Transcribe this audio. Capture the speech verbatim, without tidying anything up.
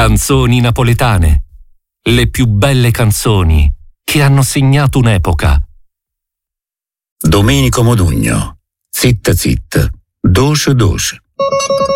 Canzoni napoletane. Le più belle canzoni che hanno segnato un'epoca. Domenico Modugno. Zit zit, doce doce.